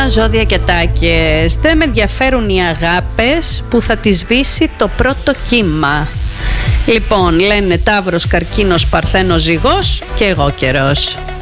Χριστούγεννα, ζώδια και τάκες. Δεν με ενδιαφέρουν οι αγάπες που θα τη σβήσει το πρώτο κύμα. Λοιπόν, λένε Ταύρος, Καρκίνος, Παρθένος, Ζυγός και εγώ καιρός.